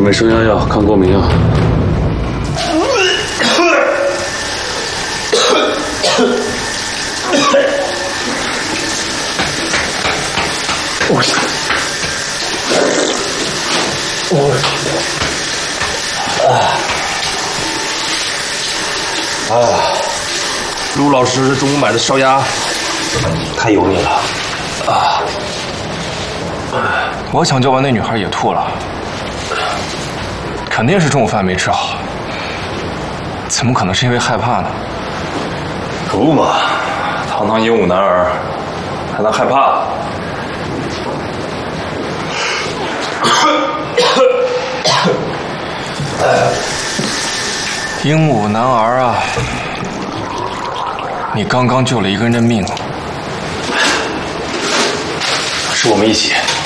准备升压药，抗过敏药。 陆老师中午买的烧鸭太油腻了啊！ 我抢救完那女孩也吐了，肯定是中午饭没吃好，怎么可能是因为害怕呢？ 可不嘛，堂堂英武男儿还能害怕？ 英武男儿啊，你刚刚救了一个人的命， 是我们一起。